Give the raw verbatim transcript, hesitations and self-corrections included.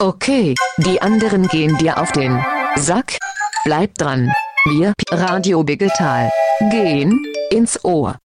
Okay, die anderen gehen dir auf den Sack. Bleib dran. Wir, Radio Biggetal, gehen ins Ohr.